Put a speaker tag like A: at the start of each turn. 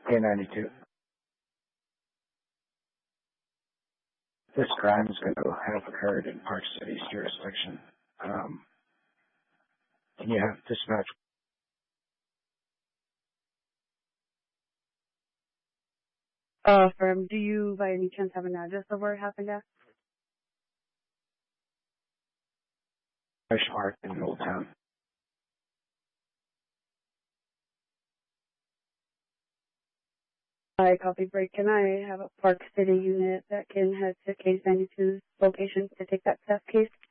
A: K92. This crime is going to have occurred in Park City's jurisdiction. Can you have dispatch?
B: Firm, do you by any chance have an address of where it happened at?
A: Fresh Park in Old Town.
B: Hi, copy break. Can I have a Park City unit that can head to case 92's location to take that theft case?